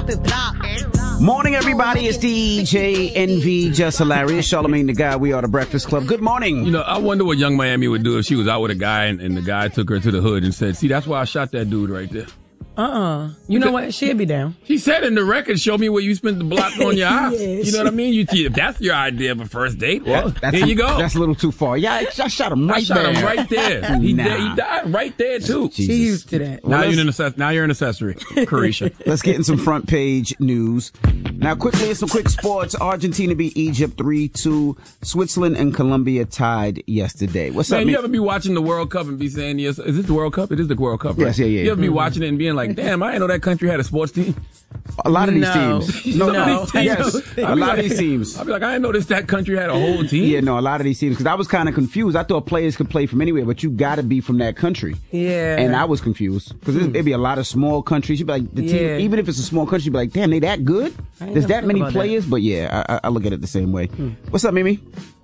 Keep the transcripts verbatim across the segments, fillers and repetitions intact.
Morning, everybody. It's D J Envy, Just Hilarious, Charlamagne the Guy. We are the Breakfast Club. Good morning. You know, I wonder what Young Miami would do if she was out with a guy and, and the guy took her to the hood and said, see, that's why I shot that dude right there. Uh-uh. You know what? She'd be down. She said in the record, show me where you spent the block on your house. Yes. You know what I mean? You, if that's your idea of a first date, well, That- that's here you go. That's a little too far. Yeah, I, I shot him right I shot there. him right there. He, Nah. di- he died right there, too. Jesus. She used to that. Now Well, you're, an access- now you're an accessory, Carisha. Let's get in some front page news. Now, quickly, some quick sports. Argentina beat Egypt three two. Switzerland and Colombia tied yesterday. What's Man, up, you man? ever be watching the World Cup and be saying, yes, is this the World Cup? It is the World Cup, right? Yes, yeah, yeah. You ever be Mm-hmm. watching it and being like, damn, I didn't know that country had a sports team? A lot of these No. teams. No. no. Some of these Yes, teams. a I'll be lot of like- these teams. I'll be like, I didn't know this, that country had a whole team. Yeah, no, a lot of these teams. Because I was kind of confused. I thought players could play from anywhere, but you got to be from that country. Yeah. And I was confused because it'd be a lot of small countries. You'd be like, the team, Yeah. even if it's a small country, you'd be like, damn, they that good? I ain't There's never that thought many about players? But yeah, I, I, I look at it the same way. Hmm. What's up, Mimi?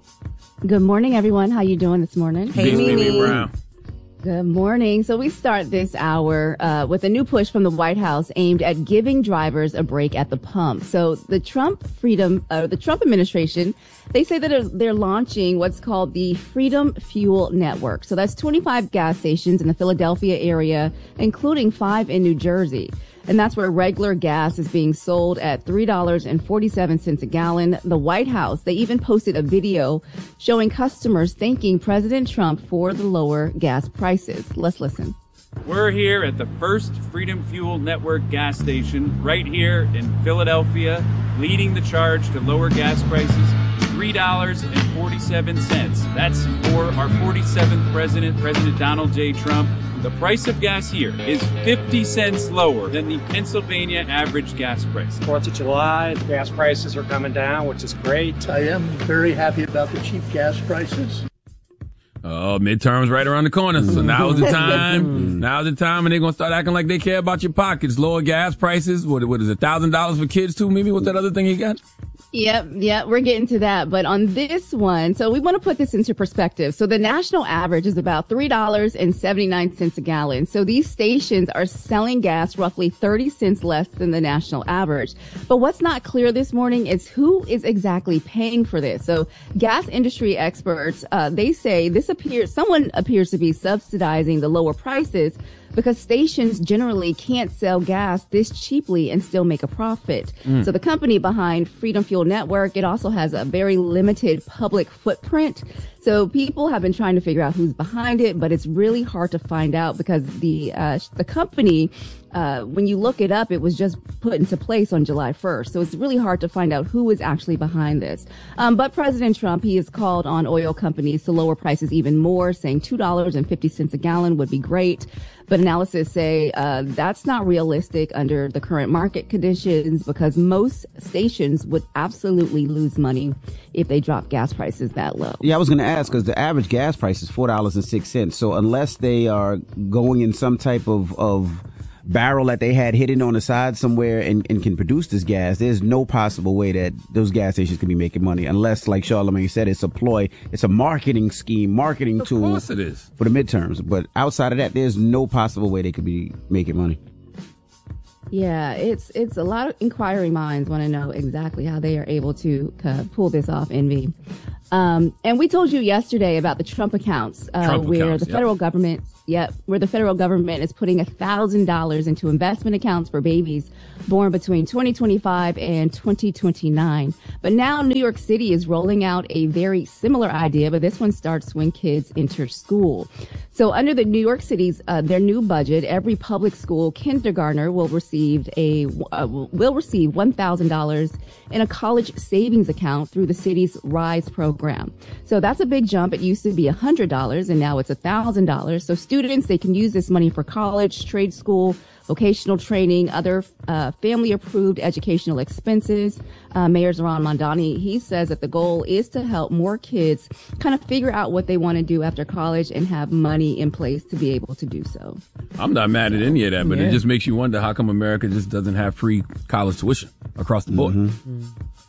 Good morning, everyone. How you doing this morning? Hey, Big Mimi. Mimi Brown. Good morning. So we start this hour uh, with a new push from the White House aimed at giving drivers a break at the pump. So the Trump Freedom, uh, the Trump administration, they say that they're, they're launching what's called the Freedom Fuel Network. So that's twenty-five gas stations in the Philadelphia area, including five in New Jersey. And that's where regular gas is being sold at three dollars and forty-seven cents a gallon. The White House, they even posted a video showing customers thanking President Trump for the lower gas prices. Let's listen. We're here at the first Freedom Fuel Network gas station right here in Philadelphia, leading the charge to lower gas prices, three dollars and forty-seven cents. That's for our forty-seventh president, President Donald J. Trump. The price of gas here is fifty cents lower than the Pennsylvania average gas price. Fourth of July, gas prices are coming down, which is great. I am very happy about the cheap gas prices. Oh, midterms right around the corner. So now's the time. Now's the time, and they're gonna start acting like they care about your pockets. Lower gas prices. What? What is it? Thousand dollars for kids too? Maybe what's that other thing he got? Yep, yep, we're getting to that. But on this one, so we want to put this into perspective. So the national average is about three dollars and seventy-nine cents a gallon. So these stations are selling gas roughly thirty cents less than the national average. But what's not clear this morning is who is exactly paying for this. So gas industry experts, uh, they say this appears, someone appears to be subsidizing the lower prices because stations generally can't sell gas this cheaply and still make a profit. Mm. So the company behind Freedom Fuel Network, it also has a very limited public footprint. So people have been trying to figure out who's behind it, but it's really hard to find out because the uh, the company, uh, when you look it up, it was just put into place on July first. So it's really hard to find out who is actually behind this. Um, but President Trump, he has called on oil companies to lower prices even more, saying two dollars and fifty cents a gallon would be great. But analysts say uh, that's not realistic under the current market conditions because most stations would absolutely lose money if they drop gas prices that low. Yeah, I was going to ask because the average gas price is four dollars and six cents. So unless they are going in some type of, of barrel that they had hidden on the side somewhere and, and can produce this gas, there's no possible way that those gas stations can be making money unless, like Charlamagne said, it's a ploy. It's a marketing scheme, marketing Of tool course it is. for the midterms. But outside of that, there's no possible way they could be making money. Yeah, it's it's a lot of inquiring minds want to know exactly how they are able to uh, pull this off, Envy. Um, and we told you yesterday about the Trump accounts, uh, Trump where accounts, the yep. federal government, yep, where the federal government is putting a thousand dollars into investment accounts for babies born between twenty twenty-five and twenty twenty-nine. But now New York City is rolling out a very similar idea, but this one starts when kids enter school. So under the New York City's uh, their new budget, every public school kindergartner will receive a uh, will receive one thousand dollars in a college savings account through the city's RISE program. So that's a big jump. It used to be one hundred dollars and now it's one thousand dollars. So students, they can use this money for college, trade school, vocational training, other uh, family-approved educational expenses. Uh, Mayor Zohran Mamdani, he says that the goal is to help more kids kind of figure out what they want to do after college and have money in place to be able to do so. I'm not mad at any of that, but Yeah. it just makes you wonder how come America just doesn't have free college tuition across the board. Mm-hmm.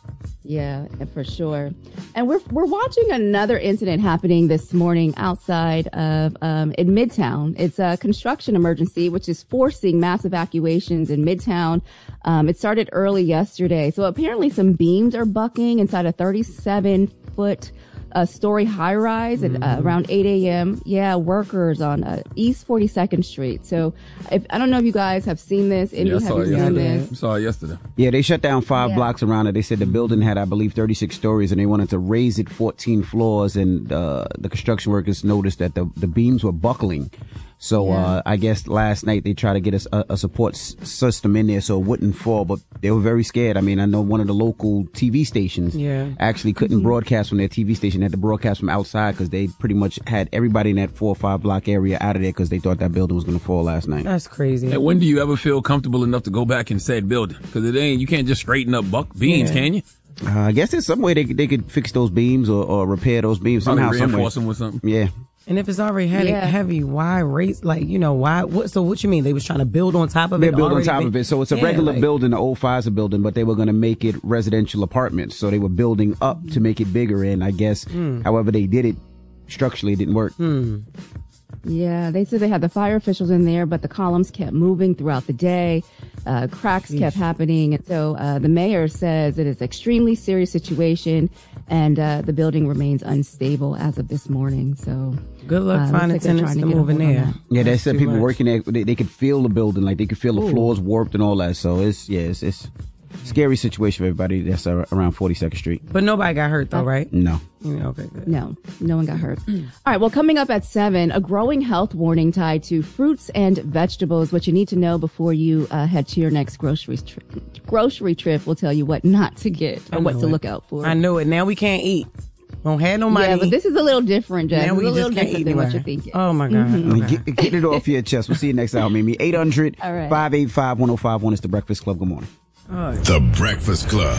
Yeah, for sure. And we're we're watching another incident happening this morning outside of um, in Midtown. It's a construction emergency, which is forcing mass evacuations in Midtown. Um, it started early yesterday. So apparently some beams are bucking inside a thirty-seven foot a story high rise at uh, around eight a.m. Yeah, workers on uh, East forty-second Street. So if, I don't know if you guys have seen this. Any Yeah, I have saw you it seen yesterday. this? I saw it yesterday. Yeah, they shut down five Yeah. blocks around it. They said the building had, I believe, thirty-six stories, and they wanted to raise it fourteen floors. And uh, the construction workers noticed that the, the beams were buckling. So Yeah. uh, I guess last night they tried to get a, a, a support s- system in there so it wouldn't fall, but they were very scared. I mean, I know one of the local T V stations Yeah. actually couldn't broadcast from their T V station. They had to broadcast from outside because they pretty much had everybody in that four or five block area out of there because they thought that building was going to fall last night. That's crazy. And when do you ever feel comfortable enough to go back in said building? Because it ain't, you can't just straighten up buck beams, Yeah. can you? Uh, I guess there's some way they could, they could fix those beams or, or repair those beams Probably somehow, some way. reinforce them with something. Yeah. And if it's already heavy, Yeah. heavy, why raise, like, you know, why, what, so what you mean? They was trying to build on top of They're it? built on already top made- of it. So it's a Yeah, regular like- building, the old Pfizer building, but they were going to make it residential apartments. So they were building up to make it bigger. And I guess, however they did it, structurally it didn't work. Yeah, they said they had the fire officials in there, but the columns kept moving throughout the day. Uh, cracks kept happening. And so uh, the mayor says it is an extremely serious situation, and uh, the building remains unstable as of this morning. So Good luck uh, looks finding like they're tenants trying to get a move in hold on there. that. Yeah, they That's said too people much. working there, they, they could feel the building, like they could feel the floors warped and all that. So it's, yeah, it's, it's a scary situation for everybody that's uh, around forty-second Street. But nobody got hurt though, right? No. Yeah, okay, good. No, no one got hurt. All right. Well, coming up at seven, a growing health warning tied to fruits and vegetables. What you need to know before you uh, head to your next grocery trip. Grocery trip will tell you what not to get I or what know to it. look out for. I know it. Now we can't eat. Don't have no money. Yeah, but this is a little different, Jack. Now It's we a just little can't different eat than what anywhere. you're thinking. Oh my God. Okay. Get, get it off your chest. We'll see you next hour, Mimi. eight hundred, All right. five eight five, one oh five one is the Breakfast Club. Good morning. The Breakfast Club.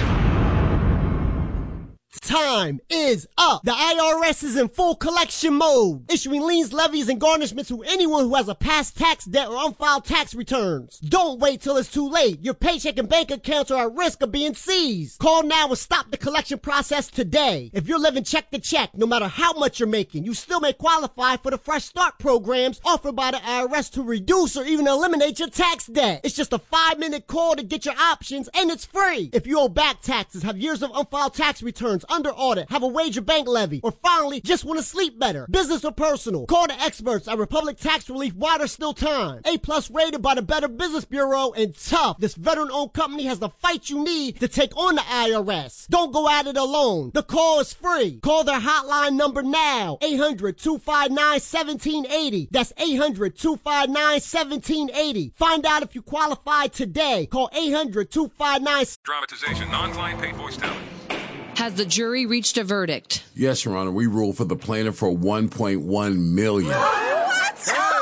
Time is up. The I R S is in full collection mode, issuing liens, levies, and garnishments to anyone who has a past tax debt or unfiled tax returns. Don't wait till it's too late. Your paycheck and bank accounts are at risk of being seized. Call now and stop the collection process today. If you're living check to check, no matter how much you're making, you still may qualify for the Fresh Start programs offered by the I R S to reduce or even eliminate your tax debt. It's just a five-minute call to get your options, and it's free. If you owe back taxes, have years of unfiled tax returns, under audit, have a wage or bank levy, or finally just want to sleep better, business or personal, call the experts at Republic Tax Relief while there's still time. A plus rated by the Better Business Bureau, and tough. This veteran-owned company has the fight you need to take on the I R S. Don't go at it alone. The call is free. Call their hotline number now. eight hundred, two five nine, one seven eight zero. That's eight hundred, two five nine, one seven eight zero. Find out if you qualify today. Call eight hundred, two five nine. Dramatization, non-client paid voice talent. Has the jury reached a verdict? Yes, Your Honor. We ruled for the plaintiff for one point one million dollars. What?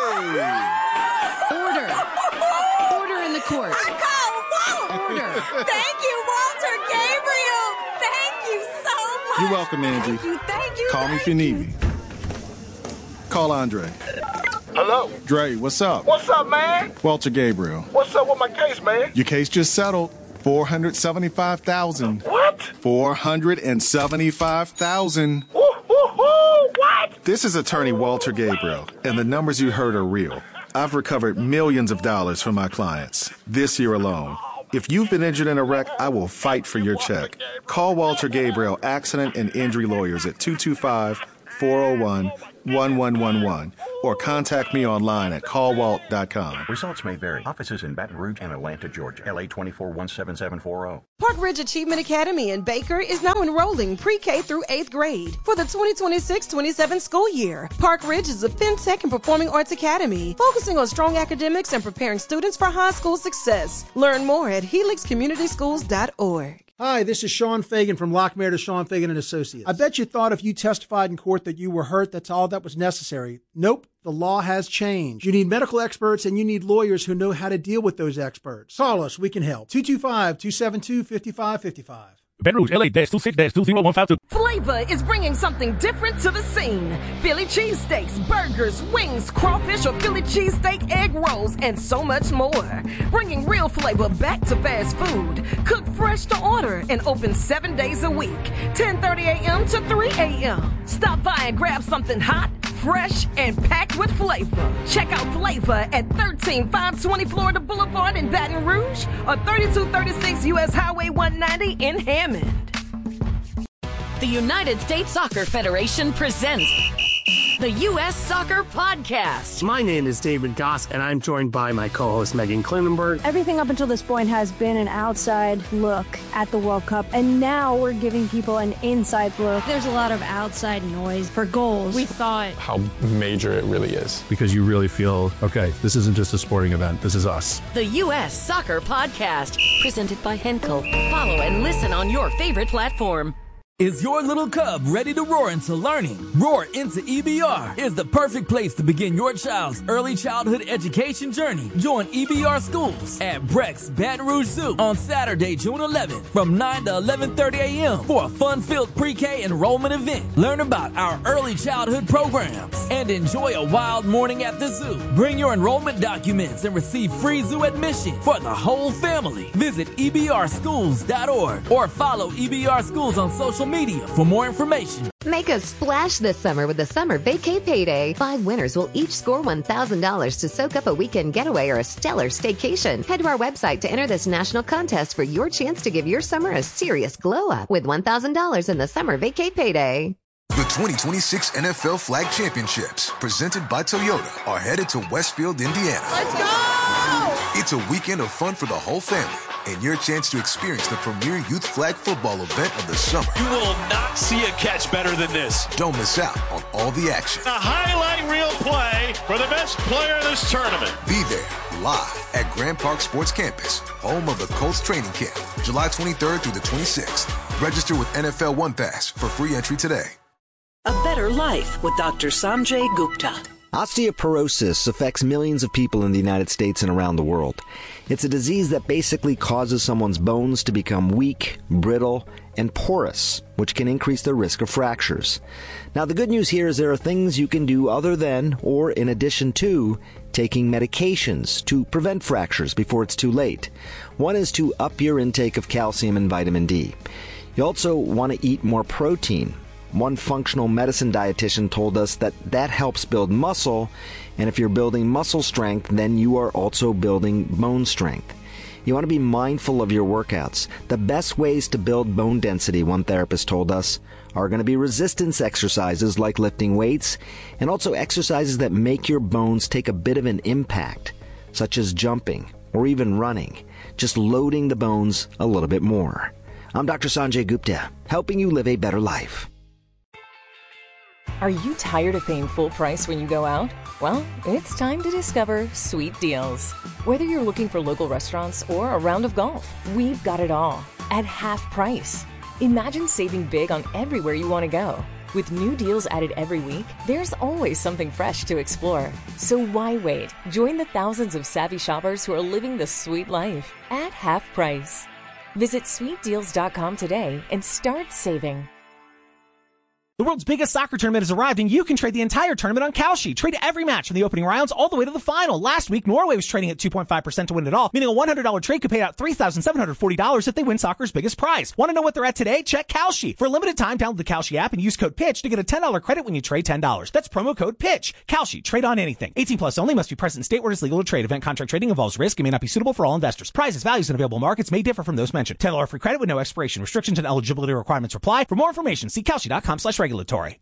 Order. Order in the court. Order. Thank you, Walter Gabriel. Thank you so much. You're welcome, Angie. Thank you. Thank you. Call me if you need me. Call Andre. Hello? Dre, what's up? What's up, man? Walter Gabriel. What's up with my case, man? Your case just settled. four hundred seventy-five thousand dollars. What? four hundred seventy-five thousand dollars. Woo, woo, woo. What? This is attorney Walter Gabriel, and the numbers you heard are real. I've recovered millions of dollars from my clients this year alone. If you've been injured in a wreck, I will fight for your check. Call Walter Gabriel Accident and Injury Lawyers at two two five, four oh one, one one one one or contact me online at call walt dot com. Results may vary. Offices in Baton Rouge and Atlanta, Georgia. L A twenty-four one seven seven four zero. Park Ridge Achievement Academy in Baker is now enrolling pre-K through eighth grade for the twenty twenty-six twenty-seven school year. Park Ridge is a FinTech and Performing Arts Academy focusing on strong academics and preparing students for high school success. Learn more at helix community schools dot org. Hi, this is Sean Fagan from Lockmeyer to Sean Fagan and Associates. I bet you thought if you testified in court that you were hurt, that's all that was necessary. Nope. The law has changed. You need medical experts and you need lawyers who know how to deal with those experts. Call us. We can help. two two five, two seven two, five five five five. Baton Rouge, L A two six two zero one five two. Flavor is bringing something different to the scene. Philly cheesesteaks, burgers, wings, crawfish or Philly cheesesteak egg rolls, and so much more. Bringing real flavor back to fast food. Cooked fresh to order and open seven days a week. ten thirty a.m. to three a.m. Stop by and grab something hot, fresh, and packed with flavor. Check out Flavor at thirteen five twenty Florida Boulevard in Baton Rouge or thirty-two thirty-six U S Highway one ninety in Hammond. The United States Soccer Federation presents the U S Soccer Podcast. My name is David Goss, and I'm joined by my co-host Megan Klinenberg. Everything up until this point has been an outside look at the World Cup, and now we're giving people an inside look. There's a lot of outside noise for goals. We thought how major it really is. Because you really feel, okay, this isn't just a sporting event, this is us. The U S Soccer Podcast, presented by Henkel. Follow and listen on your favorite platform. Is your little cub ready to roar into learning? Roar into E B R is the perfect place to begin your child's early childhood education journey. Join E B R Schools at Breck's Baton Rouge Zoo on Saturday, June eleventh from nine to eleven thirty a.m. for a fun-filled pre-K enrollment event. Learn about our early childhood programs and enjoy a wild morning at the zoo. Bring your enrollment documents and receive free zoo admission for the whole family. Visit E B R schools dot org or follow E B R Schools on social media for more information. Make a splash this summer with the Summer Vacay Payday. Five winners will each score one thousand dollars to soak up a weekend getaway or a stellar staycation. Head to our website to enter this national contest for your chance to give your summer a serious glow up with one thousand dollars in the Summer Vacay Payday. The twenty twenty-six N F L Flag Championships, presented by Toyota, are headed to Westfield, Indiana. Let's go! It's a weekend of fun for the whole family and your chance to experience the premier youth flag football event of the summer. You will not see a catch better than this. Don't miss out on all the action. A highlight reel play for the best player in this tournament. Be there live at Grand Park Sports Campus, home of the Colts training camp, July twenty-third through the twenty-sixth. Register with N F L One Pass for free entry today. A better life with Doctor Sanjay Gupta. Osteoporosis affects millions of people in the United States and around the world. It's a disease that basically causes someone's bones to become weak, brittle, and porous, which can increase the risk of fractures. Now, the good news here is there are things you can do other than, or in addition to, taking medications to prevent fractures before it's too late. One is to up your intake of calcium and vitamin D. You also want to eat more protein. One functional medicine dietitian told us that that helps build muscle, and if you're building muscle strength, then you are also building bone strength. You want to be mindful of your workouts. The best ways to build bone density, one therapist told us, are going to be resistance exercises like lifting weights, and also exercises that make your bones take a bit of an impact, such as jumping or even running, just loading the bones a little bit more. I'm Doctor Sanjay Gupta, helping you live a better life. Are you tired of paying full price when you go out? Well, it's time to discover Sweet Deals. Whether you're looking for local restaurants or a round of golf, we've got it all at half price. Imagine saving big on everywhere you want to go. With new deals added every week, there's always something fresh to explore. So why wait? Join the thousands of savvy shoppers who are living the sweet life at half price. Visit sweet deals dot com today and start saving. The world's biggest soccer tournament has arrived, and you can trade the entire tournament on Kalshi. Trade every match from the opening rounds all the way to the final. Last week, Norway was trading at two point five percent to win it all, meaning a one hundred dollars trade could pay out three thousand seven hundred forty dollars if they win soccer's biggest prize. Want to know what they're at today? Check Kalshi. For a limited time, download the Kalshi app and use code PITCH to get a ten dollars credit when you trade ten dollars. That's promo code PITCH. Kalshi. Trade on anything. eighteen plus only. Must be present in state where it's legal to trade. Event contract trading involves risk and may not be suitable for all investors. Prizes, values, and available markets may differ from those mentioned. ten dollars free credit with no expiration. Restrictions and eligibility requirements apply. For more information, see kalshi dot com slash regulatory.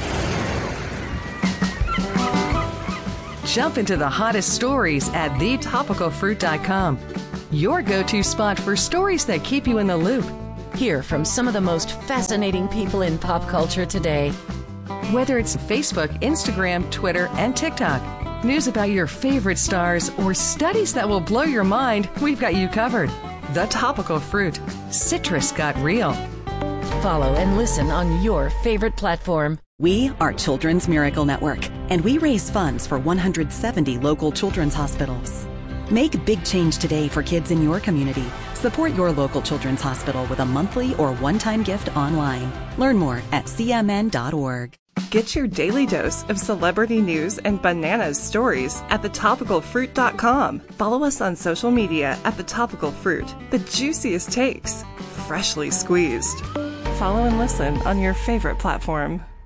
Jump into the hottest stories at the topical fruit dot com. Your go-to spot for stories that keep you in the loop. Hear from some of the most fascinating people in pop culture today. Whether it's Facebook, Instagram, Twitter, and TikTok, news about your favorite stars, or studies that will blow your mind, we've got you covered. The Topical Fruit. Citrus got real. Follow and listen on your favorite platform. We are Children's Miracle Network, and we raise funds for one hundred seventy local children's hospitals. Make big change today for kids in your community. Support your local children's hospital with a monthly or one-time gift online. Learn more at c m n dot org. Get your daily dose of celebrity news and bananas stories at the topical fruit dot com. Follow us on social media at The Topical Fruit. The juiciest takes, freshly squeezed. Follow and listen on your favorite platform.